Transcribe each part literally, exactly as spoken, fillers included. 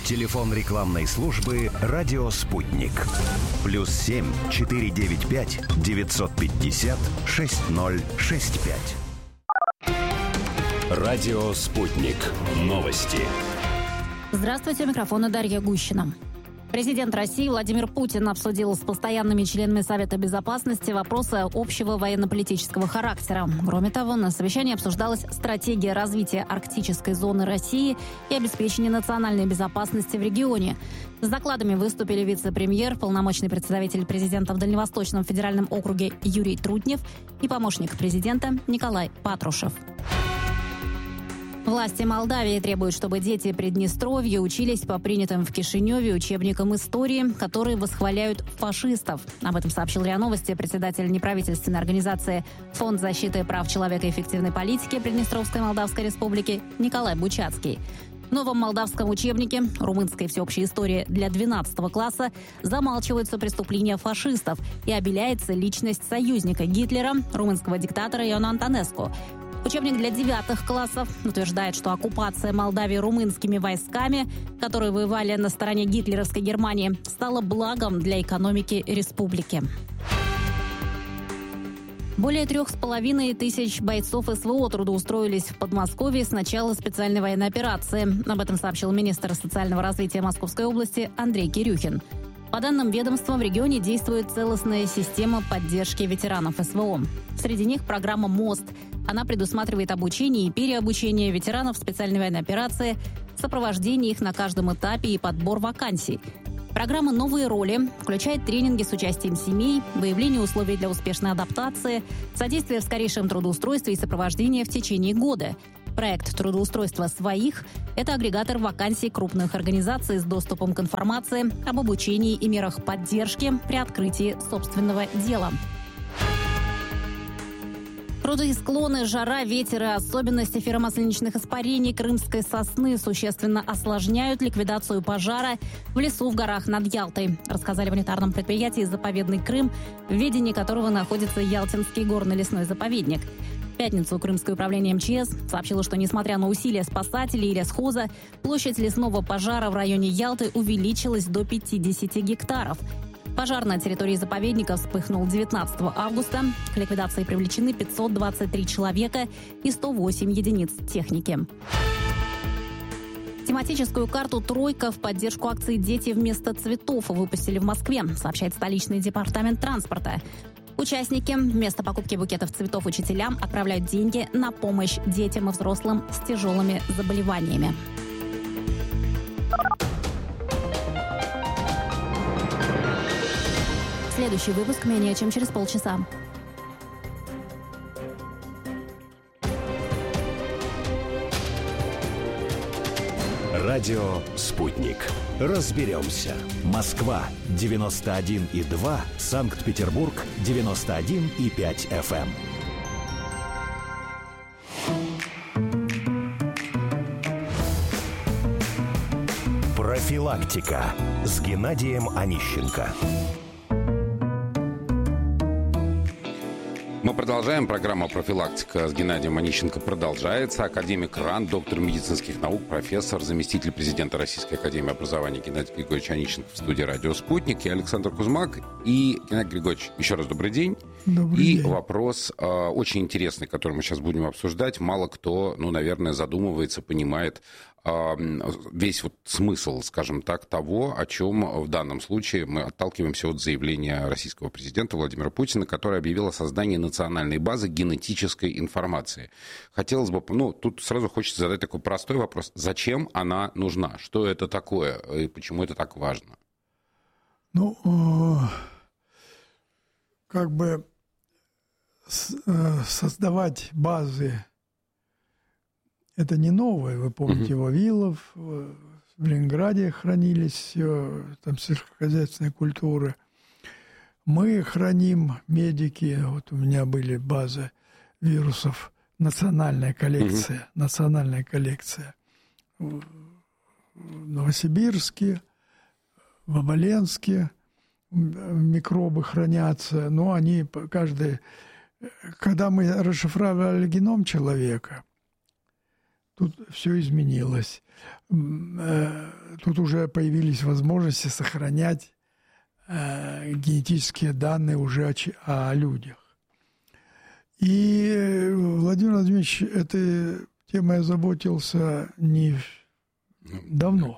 Телефон рекламной службы «Радио Спутник». Плюс семь четыре девять пять девятьсот пятьдесят шесть ноль шесть пять. Радио Спутник. Новости. Здравствуйте, у микрофона Дарья Гущина. Президент России Владимир Путин обсудил с постоянными членами Совета Безопасности вопросы общего военно-политического характера. Кроме того, на совещании обсуждалась стратегия развития арктической зоны России и обеспечения национальной безопасности в регионе. С докладами выступили вице-премьер, полномочный представитель президента в Дальневосточном федеральном округе Юрий Трутнев и помощник президента Николай Патрушев. Власти Молдавии требуют, чтобы дети Приднестровья учились по принятым в Кишиневе учебникам истории, которые восхваляют фашистов. Об этом сообщил РИА Новости председатель неправительственной организации «Фонд защиты прав человека и эффективной политики Приднестровской Молдавской Республики» Николай Бучацкий. В новом молдавском учебнике «Румынская всеобщая история» для двенадцатого класса замалчиваются преступления фашистов и обеляется личность союзника Гитлера, румынского диктатора Иоанна Антонеску. Учебник для девятых классов утверждает, что оккупация Молдавии румынскими войсками, которые воевали на стороне гитлеровской Германии, стала благом для экономики республики. Более трех с половиной тысяч бойцов СВО трудоустроились в Подмосковье с начала специальной военной операции. Об этом сообщил министр социального развития Московской области Андрей Кирюхин. По данным ведомства, в регионе действует целостная система поддержки ветеранов СВО. Среди них программа «Мост». Она предусматривает обучение и переобучение ветеранов специальной военной операции, сопровождение их на каждом этапе и подбор вакансий. Программа «Новые роли» включает тренинги с участием семей, выявление условий для успешной адаптации, содействие в скорейшем трудоустройстве и сопровождение в течение года. Проект трудоустройства своих – это агрегатор вакансий крупных организаций с доступом к информации об обучении и мерах поддержки при открытии собственного дела. Крутые склоны, жара, ветер и особенности феромасленичных испарений крымской сосны существенно осложняют ликвидацию пожара в лесу в горах над Ялтой, рассказали в унитарном предприятии «Заповедный Крым», в ведении которого находится Ялтинский горный лесной заповедник. В пятницу Крымское управление МЧС сообщило, что, несмотря на усилия спасателей и лесхоза, площадь лесного пожара в районе Ялты увеличилась до пятидесяти гектаров. Пожар на территории заповедника вспыхнул девятнадцатого августа. К ликвидации привлечены пятьсот двадцать три человека и сто восемь единиц техники. Тематическую карту «Тройка» в поддержку акции «Дети вместо цветов» выпустили в Москве, сообщает столичный департамент транспорта. Участники вместо покупки букетов цветов учителям отправляют деньги на помощь детям и взрослым с тяжелыми заболеваниями. Следующий выпуск менее чем через полчаса. Радио «Спутник». Разберемся. Москва девяносто один и два, Санкт-Петербург девяносто один и пять эф эм. Профилактика с Геннадием Онищенко. Мы продолжаем. Программа «Профилактика» с Геннадием Онищенко продолжается. Академик РАН, доктор медицинских наук, профессор, заместитель президента Российской академии образования Геннадий Григорьевич Онищенко в студии «Радио Спутник». И Александр Кузмак. И, Геннадий Григорьевич, еще раз добрый день. Добрый и день. Вопрос э, очень интересный, который мы сейчас будем обсуждать. Мало кто, ну, наверное, задумывается, понимает э, весь вот смысл, скажем так, того, о чем в данном случае мы отталкиваемся от заявления российского президента Владимира Путина, который объявил о создании национальной базы генетической информации. Хотелось бы, ну, тут сразу хочется задать такой простой вопрос. Зачем она нужна? Что это такое? И почему это так важно? Ну, как бы создавать базы, это не новое. Вы помните, mm-hmm. Вавилов, в Ленинграде хранились все, там сельскохозяйственные культуры. Мы храним, медики, вот у меня были базы вирусов, национальная коллекция, mm-hmm. национальная коллекция в Новосибирске, в Оболенске микробы хранятся, но они каждый... Когда мы расшифровали геном человека, тут все изменилось. Тут уже появились возможности сохранять генетические данные уже о, о людях. И Владимир Владимирович этой темой озаботился не давно.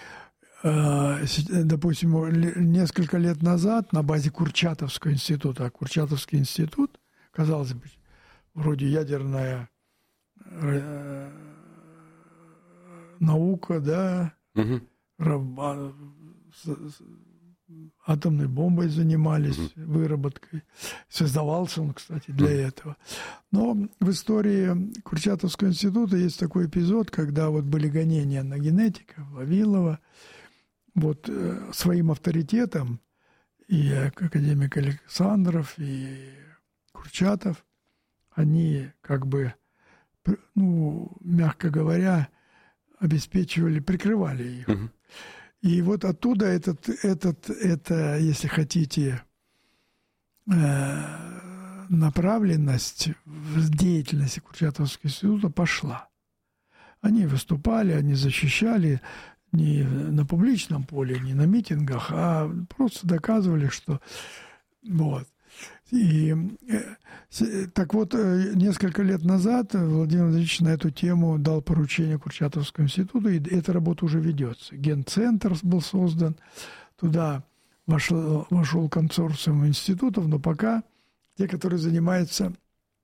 Допустим, несколько лет назад на базе Курчатовского института, а Курчатовский институт, казалось бы, вроде ядерная наука, да, угу. Атомной бомбой занимались, угу. выработкой. Создавался он, кстати, для угу. этого. Но в истории Курчатовского института есть такой эпизод, когда вот были гонения на генетика, Вавилова. Вот э, своим авторитетом и академик Александров, и Курчатов, они как бы, ну, мягко говоря, обеспечивали, прикрывали их. Угу. И вот оттуда этот, этот, это, если хотите, э, направленность в деятельности Курчатовского института пошла. Они выступали, они защищали не на публичном поле, не на митингах, а просто доказывали, что вот. И так вот, несколько лет назад Владимир Владимирович на эту тему дал поручение Курчатовскому институту, и эта работа уже ведется. Генцентр был создан, туда вошел, вошел консорциум институтов, но пока те, которые занимаются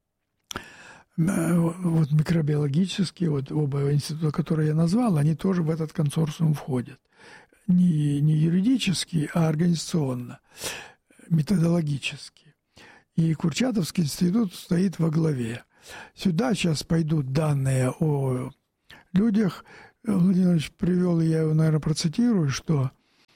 вот микробиологические, вот оба института, которые я назвал, они тоже в этот консорциум входят. Не, не юридически, а организационно, методологически. И Курчатовский институт стоит во главе. Сюда сейчас пойдут данные о людях. Владимир Владимирович привел, и я его, наверное, процитирую, что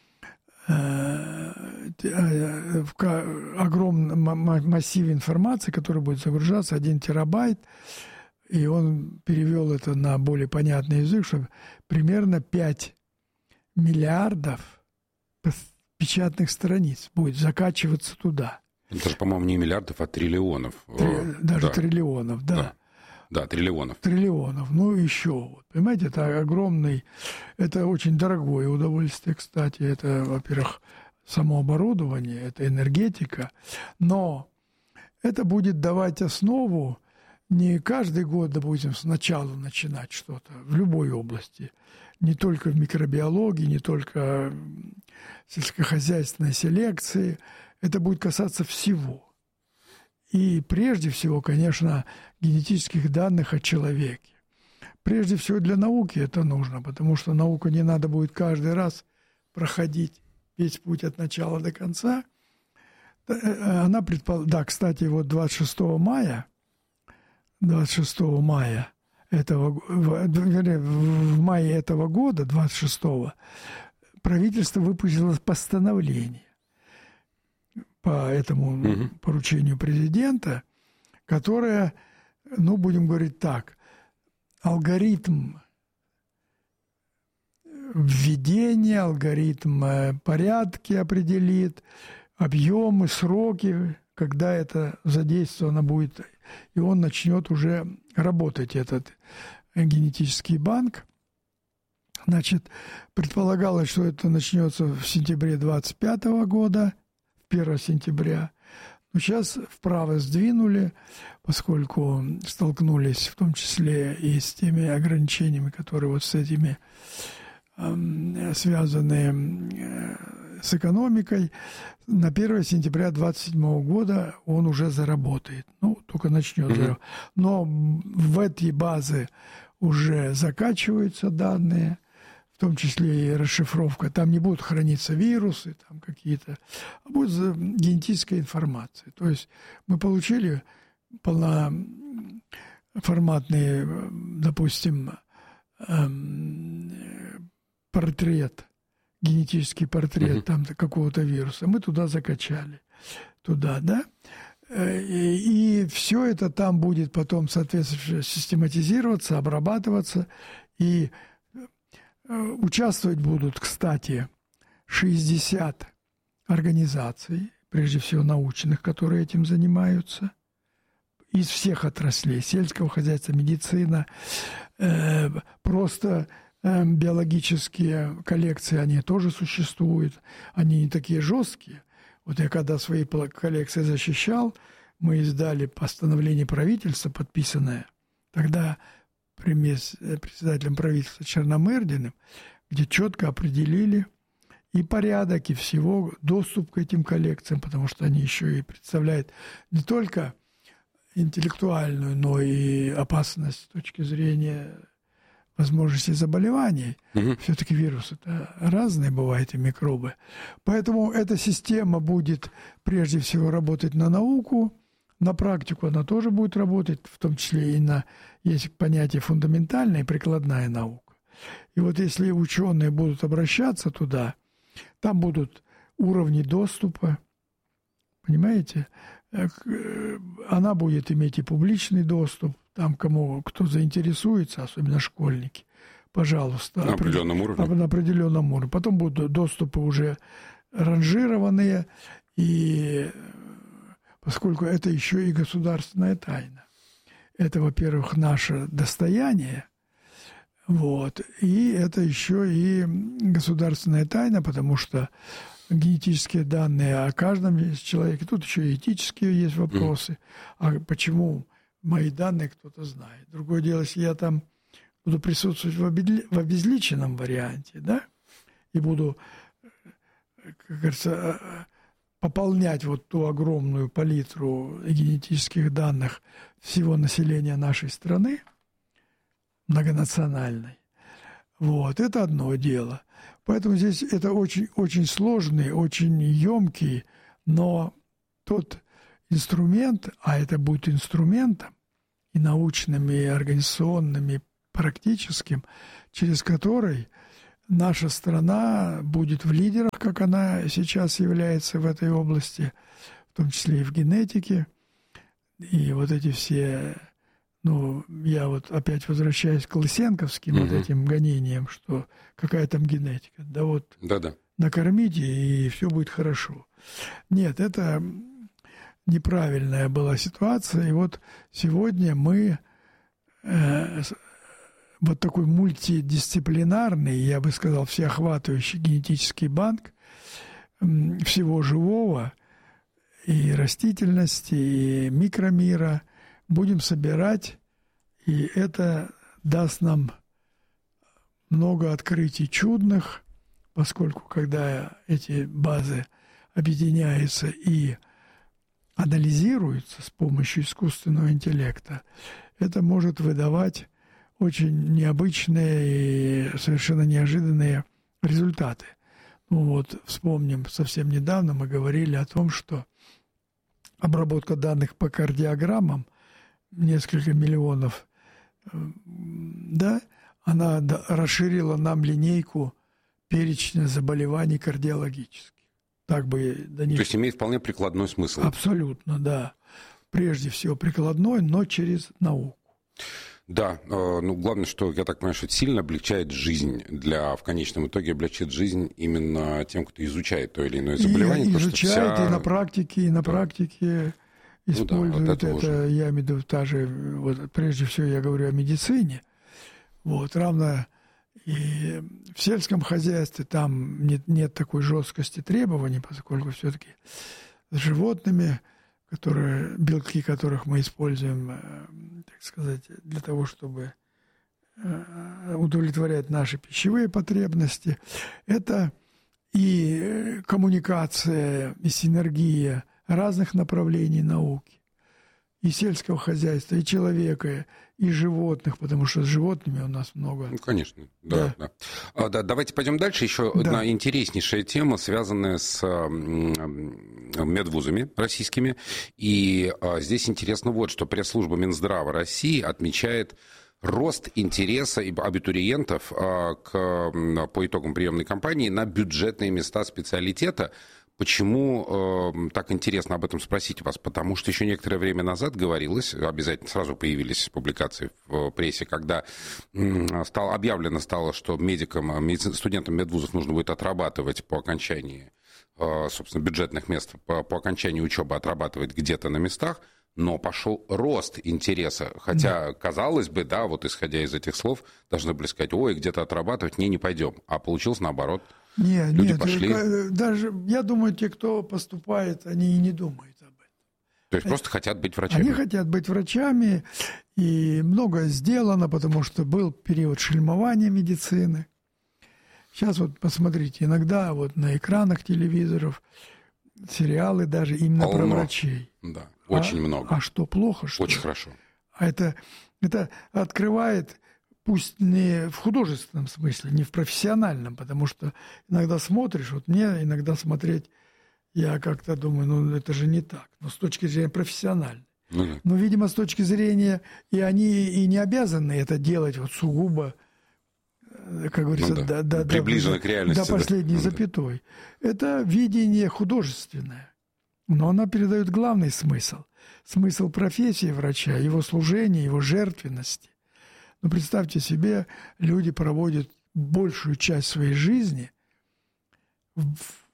в огромном массиве информации, который будет загружаться, один терабайт, и он перевел это на более понятный язык, что примерно пять миллиардов печатных страниц будет закачиваться туда. Это же, по-моему, не миллиардов, а триллионов. Три, даже да. триллионов, да. да. Да, триллионов. Триллионов, ну еще. Понимаете, это огромный, это очень дорогое удовольствие, кстати. Это, во-первых, само оборудование, это энергетика. Но это будет давать основу не каждый год, допустим, сначала начинать что-то в любой области. Не только в микробиологии, не только в сельскохозяйственной селекции. Это будет касаться всего. И прежде всего, конечно, генетических данных о человеке. Прежде всего для науки это нужно, потому что науку не надо будет каждый раз проходить весь путь от начала до конца. Она предпол... Да, кстати, вот двадцать шестого мая, двадцать шестого мая этого, вернее, в мае этого года, двадцать шестого, правительство выпустило постановление по этому угу. поручению президента, которое, ну, будем говорить так, алгоритм введения, алгоритм порядки определит, объемы, сроки, когда это задействовано будет, и он начнет уже работать, этот генетический банк. Значит, предполагалось, что это начнется в сентябре двадцать пятого года, первого сентября. Но сейчас вправо сдвинули, поскольку столкнулись в том числе и с теми ограничениями, которые вот с этими э, связаны э, с экономикой. На первого сентября двадцать седьмого года он уже заработает. Ну, только начнет. Mm-hmm. Но в эти базы уже закачиваются данные, в том числе и расшифровка. Там не будут храниться вирусы, там какие-то, а будет генетическая информация. То есть мы получили полноформатный, допустим, портрет, генетический портрет uh-huh. там какого-то вируса. Мы туда закачали. Туда, да? И, и все это там будет потом, соответственно, систематизироваться, обрабатываться. И участвовать будут, кстати, шестьдесят организаций, прежде всего научных, которые этим занимаются, из всех отраслей: сельского хозяйства, медицина, Просто биологические коллекции, они тоже существуют, они не такие жесткие. Вот я когда свои коллекции защищал, мы издали постановление правительства, подписанное тогда председателем правительства Черномырдиным, где четко определили и порядок, и всего, доступ к этим коллекциям, потому что они еще и представляют не только интеллектуальную, но и опасность с точки зрения возможности заболеваний. Угу. Все-таки вирусы-то разные бывают, и микробы. Поэтому эта система будет прежде всего работать на науку, на практику она тоже будет работать, в том числе и на, есть понятие фундаментальная и прикладная наука. И вот если ученые будут обращаться туда, там будут уровни доступа, понимаете? Она будет иметь и публичный доступ, там кому, кто заинтересуется, особенно школьники, пожалуйста. На определенном уровне. На определенном уровне. Потом будут доступы уже ранжированные, и поскольку это еще и государственная тайна. Это, во-первых, наше достояние, вот, и это еще и государственная тайна, потому что генетические данные о каждом человеке, тут еще и этические есть вопросы, а почему мои данные кто-то знает. Другое дело, если я там буду присутствовать в обезличенном варианте, да, и буду, как говорится, пополнять вот ту огромную палитру генетических данных всего населения нашей страны, многонациональной, вот, это одно дело. Поэтому здесь это очень, очень сложный, очень емкий, но тот инструмент, а это будет инструментом и научным, и организационным, и практическим, через который наша страна будет в лидерах, как она сейчас является в этой области, в том числе и в генетике. И вот эти все, ну, я вот опять возвращаюсь к лысенковским угу. вот этим гонениям, что какая там генетика. Да вот Да-да. накормите, и все будет хорошо. Нет, это неправильная была ситуация. И вот сегодня мы... Э, вот такой мультидисциплинарный, я бы сказал, всеохватывающий генетический банк всего живого, и растительности, и микромира будем собирать, и это даст нам много открытий чудных, поскольку когда эти базы объединяются и анализируются с помощью искусственного интеллекта, это может выдавать очень необычные и совершенно неожиданные результаты. Ну вот, вспомним, совсем недавно мы говорили о том, что обработка данных по кардиограммам, несколько миллионов, да, она расширила нам линейку перечня заболеваний кардиологических. Так бы до них... То есть имеет вполне прикладной смысл. Абсолютно, да. Прежде всего прикладной, но через науку. Да, ну главное, что, я так понимаю, что это сильно облегчает жизнь для, в конечном итоге облегчает жизнь именно тем, кто изучает то или иное заболевание. И изучает, вся... и на практике, и на да. практике используют ну, да, вот это. это я имею в виду, та же, вот, прежде всего я говорю о медицине. Вот, равно и в сельском хозяйстве там нет, нет такой жесткости требований, поскольку все-таки с животными, которые, белки которых мы используем, так сказать, для того, чтобы удовлетворять наши пищевые потребности, это и коммуникация, и синергия разных направлений науки, и сельского хозяйства, и человека, и животных, потому что с животными у нас много. Ну, конечно, да. да. да. А, да давайте пойдем дальше. Еще да. одна интереснейшая тема, связанная с медвузами российскими. И а, здесь интересно вот, что пресс-служба Минздрава России отмечает рост интереса абитуриентов а, к, по итогам приемной кампании на бюджетные места специалитета. Почему э, так интересно об этом спросить вас? Потому что еще некоторое время назад говорилось, обязательно сразу появились публикации в прессе, когда э, стало, объявлено стало, что медикам, медици, студентам медвузов нужно будет отрабатывать по окончании, э, собственно, бюджетных мест, по, по окончании учебы отрабатывать где-то на местах. но пошел рост интереса. Хотя, да. казалось бы, да, вот исходя из этих слов, должны были сказать, ой, где-то отрабатывать, не, не пойдем. А получилось наоборот. Нет, Люди нет, пошли. Даже, я думаю, те, кто поступает, они и не думают об этом. То есть просто хотят быть врачами? Они хотят быть врачами, и многое сделано, потому что был период шельмования медицины. Сейчас вот посмотрите, иногда вот на экранах телевизоров сериалы даже именно Полно. Про врачей. Да, очень а, много. А что, плохо, что Очень ли? хорошо. А это, это открывает, пусть не в художественном смысле, не в профессиональном, потому что иногда смотришь, вот мне иногда смотреть, я как-то думаю, ну это же не так, но с точки зрения профессиональной. Ну, да. Но, видимо, с точки зрения, и они и не обязаны это делать вот сугубо, как говорится, ну, да. до, до, приближено до, к реальности. До последней да. запятой. Это видение художественное, но оно передает главный смысл. Смысл профессии врача, его служения, его жертвенности. Но представьте себе, люди проводят большую часть своей жизни в,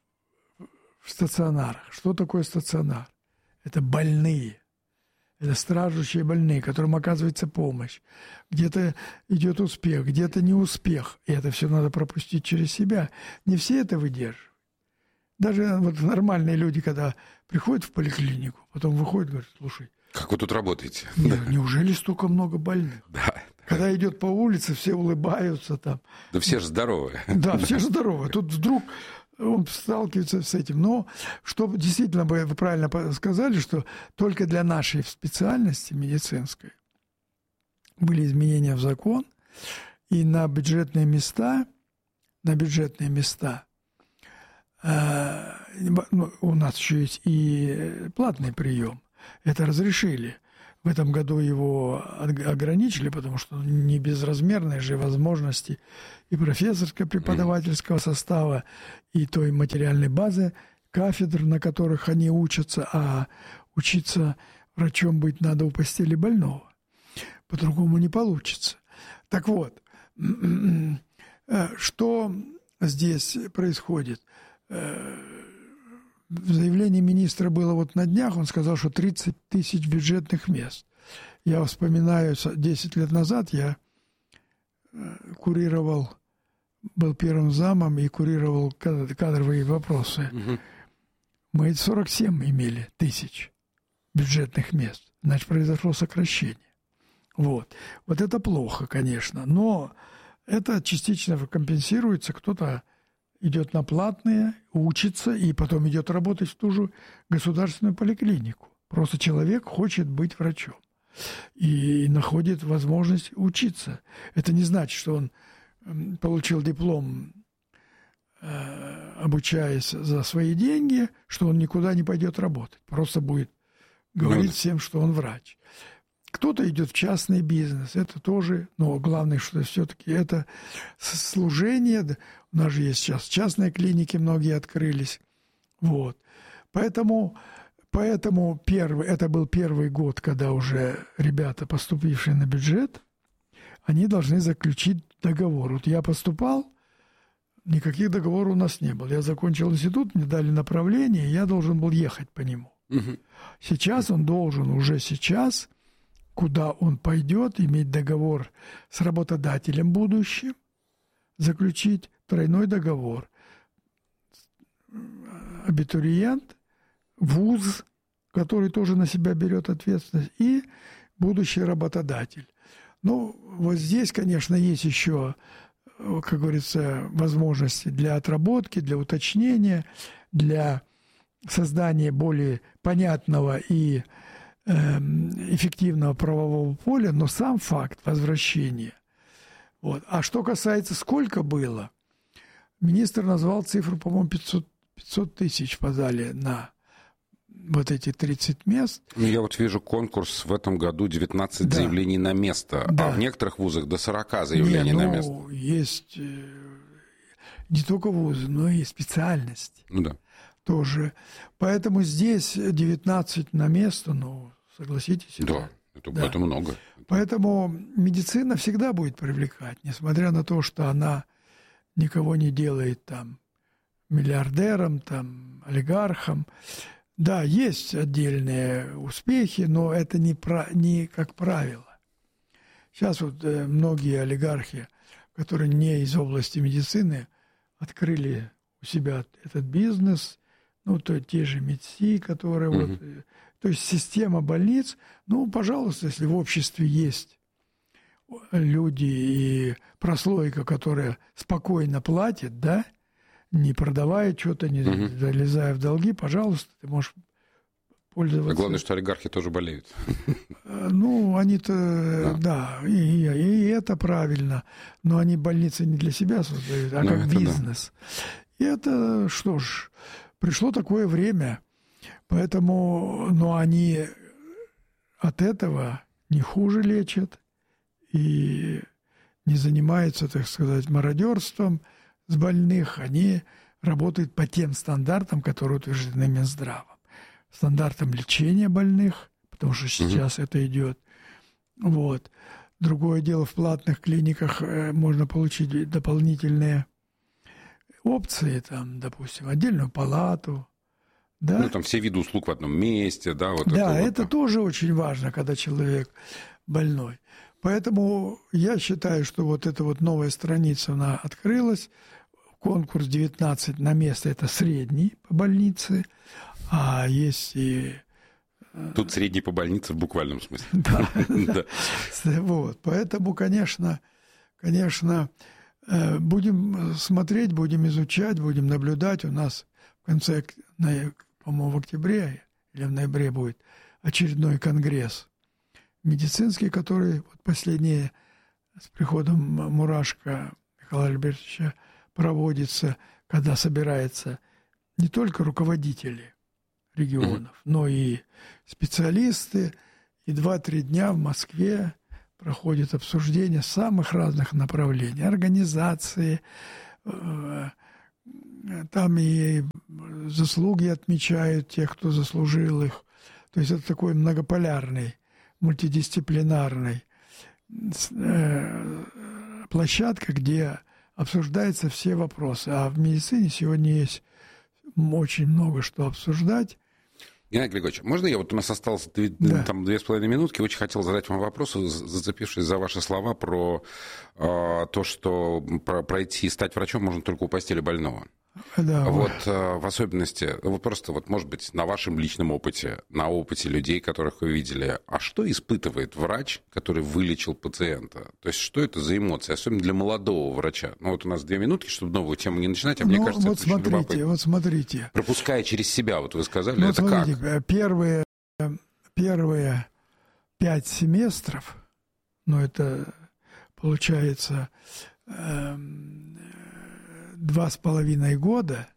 в стационарах. Что такое стационар? Это больные. Это страждущие больные, которым оказывается помощь. Где-то идет успех, где-то не успех. И это все надо пропустить через себя. Не все это выдерживают. Даже вот нормальные люди, когда приходят в поликлинику, потом выходят и говорят, слушай, как вы тут работаете? Не, неужели столько много больных? Да. Когда идет по улице, все улыбаются там. Да все же здоровые. Да, все же здоровые. Тут вдруг он сталкивается с этим. Но что действительно вы правильно сказали, что только для нашей специальности медицинской были изменения в закон, и на бюджетные места, на бюджетные места э, у нас еще есть и платный прием. Это разрешили. В этом году его ограничили, потому что не безразмерные же возможности и профессорско-преподавательского состава, и той материальной базы кафедр, на которых они учатся, а учиться врачом быть надо у постели больного. По-другому не получится. Так вот, что здесь происходит? В заявлении министра было вот на днях, он сказал, что тридцать тысяч бюджетных мест. Я вспоминаю, десять лет назад я курировал, был первым замом и курировал кадровые вопросы. Угу. Мы сорок семь имели тысяч бюджетных мест. Значит, произошло сокращение. Вот. Вот это плохо, конечно, но это частично компенсируется. Кто-то идет на платные, учится и потом идет работать в ту же государственную поликлинику. Просто человек хочет быть врачом и находит возможность учиться. Это не значит, что он получил диплом, обучаясь за свои деньги, что он никуда не пойдет работать. Просто будет говорить всем, что он врач. Кто-то идет в частный бизнес, это тоже, но главное, что все-таки это служение. У нас же есть сейчас частные клиники, многие открылись. Вот. Поэтому, поэтому первый, это был первый год, когда уже ребята, поступившие на бюджет, они должны заключить договор. Вот я поступал, никаких договоров у нас не было. Я закончил институт, мне дали направление, и я должен был ехать по нему. Угу. Сейчас он должен, уже сейчас, куда он пойдет, иметь договор с работодателем будущим, заключить тройной договор. Абитуриент, вуз, который тоже на себя берет ответственность, и будущий работодатель. Ну, вот здесь, конечно, есть еще, как говорится, возможности для отработки, для уточнения, для создания более понятного и эффективного правового поля, но сам факт возвращения. Вот. А что касается, сколько было, министр назвал цифру, по-моему, пятьсот тысяч подали на вот эти тридцать мест. Ну, я вот вижу конкурс в этом году девятнадцать да. заявлений на место, да. а в некоторых вузах до сорок заявлений Не, на ну, место. Есть не только вузы, но и специальности. Ну да. Тоже. Поэтому здесь девятнадцать на место, ну, согласитесь. Да, это, да. это много. Поэтому медицина всегда будет привлекать, несмотря на то, что она никого не делает там миллиардером, там, олигархом. Да, есть отдельные успехи, но это не, про, не как правило. Сейчас вот э, многие олигархи, которые не из области медицины, открыли у себя этот бизнес, ну, то те же МедСи, которые mm-hmm. вот... Э, то есть система больниц, ну, пожалуйста, если в обществе есть люди и прослойка, которая спокойно платит, да, не продавая что-то, не угу. залезая в долги, пожалуйста, ты можешь пользоваться. А главное, что олигархи тоже болеют. Ну, они-то, да, да и, и это правильно, но они больницы не для себя создают, а ну, как бизнес. Да. И это, что ж, пришло такое время, поэтому, но они от этого не хуже лечат и не занимаются, так сказать, мародерством с больных, они работают по тем стандартам, которые утверждены Минздравом. Стандартам лечения больных, потому что сейчас mm-hmm. это идет. Вот. Другое дело, в платных клиниках можно получить дополнительные опции, там, допустим, отдельную палату. Да? Ну, там все виды услуг в одном месте, да? Вот да, это, это вот, тоже очень важно, когда человек больной. Поэтому я считаю, что вот эта вот новая страница, она открылась. Конкурс девятнадцать на место – это средний по больнице, а есть и... Тут средний по больнице в буквальном смысле. Да. Вот. Поэтому, конечно, конечно, будем смотреть, будем изучать, будем наблюдать. У нас в конце, по-моему, в октябре или в ноябре будет очередной конгресс медицинский, который вот последние с приходом Мурашко Михаила Альбертовича проводится, когда собираются не только руководители регионов, mm-hmm. но и специалисты. И два-три дня в Москве проходит обсуждение самых разных направлений. Организации, там и заслуги отмечают тех, кто заслужил их. То есть это такой многополярный, мультидисциплинарный площадка, где обсуждаются все вопросы. А в медицине сегодня есть очень много что обсуждать. Геннадий Григорьевич, можно я, вот у нас осталось две, да. там, две с половиной минутки, очень хотел задать вам вопрос, зацепившись за ваши слова про э, то, что про, пройти, стать врачом можно только у постели больного. Да, вот э, в особенности, вот просто, вот, может быть, на вашем личном опыте, на опыте людей, которых вы видели, а что испытывает врач, который вылечил пациента? То есть, что это за эмоции, особенно для молодого врача? Ну, вот у нас две минутки, чтобы новую тему не начинать, а мне ну, кажется, вот это очень любопытно. смотрите, вот смотрите. Пропуская через себя, вот вы сказали, ну, это смотрите, как? Первые, первые пять семестров, ну, это получается... Э, Два с половиной года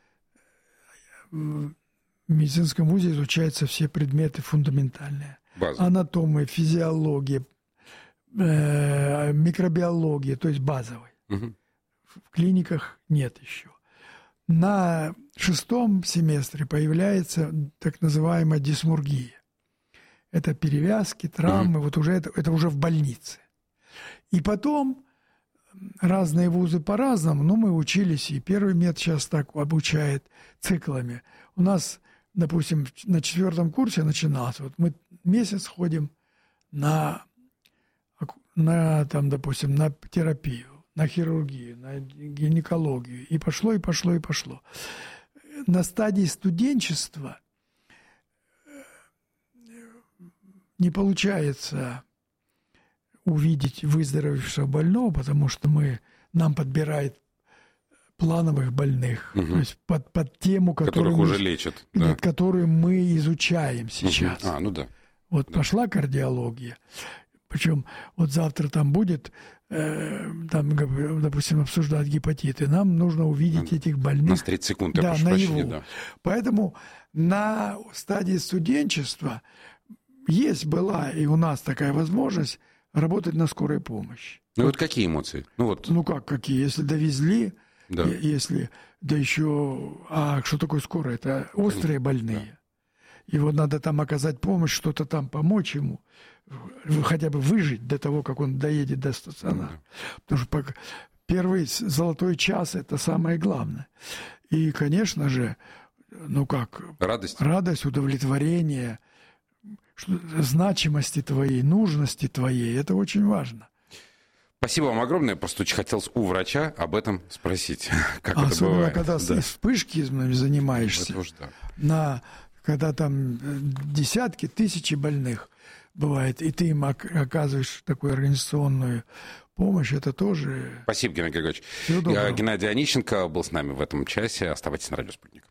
в медицинском вузе изучаются все предметы фундаментальные. База. Анатомия, физиология, э, микробиология, то есть базовый. Угу. В клиниках нет еще. На шестом семестре появляется так называемая дисмургия. Это перевязки, травмы, угу. вот уже это, это уже в больнице. И потом... Разные вузы по-разному, но мы учились, и первый мед сейчас так обучает циклами. У нас, допустим, на четвертом курсе начиналось, вот мы месяц ходим на, на там, допустим, на терапию, на хирургию, на гинекологию, и пошло, и пошло, и пошло. На стадии студенчества не получается... увидеть выздоровевшего больного, потому что мы, нам подбирает плановых больных, угу. то есть под, под тему, которых мы, уже лечат, да. которую мы изучаем сейчас. Угу. А, ну да. Вот да. пошла кардиология, причем вот завтра там будет, э, там, допустим, обсуждать гепатиты, нам нужно увидеть на, этих больных. На тридцать секунд, я да, прошу прощения, да. Поэтому на стадии студенчества есть, была и у нас такая возможность работать на скорой помощи. Ну вот какие эмоции? Ну, вот. ну как какие? Если довезли, да. если, да еще, а что такое скорая? Это острые больные. Да. И вот надо там оказать помощь, что-то там помочь ему, хотя бы выжить до того, как он доедет до стационара. Да. Потому что первый золотой час – это самое главное. И, конечно же, ну как... Радость. Радость, удовлетворение, значимости твоей, нужности твоей. Это очень важно. Спасибо вам огромное. Просто очень хотелось у врача об этом спросить. Как это Особенно, бывает. когда Да. вспышки занимаешься, Уж, да. на, когда там десятки, тысячи больных бывает, и ты им оказываешь такую организационную помощь, это тоже... Спасибо, Геннадий Григорьевич. Всего доброго. Геннадий Онищенко был с нами в этом часе. Оставайтесь на радио «Спутник».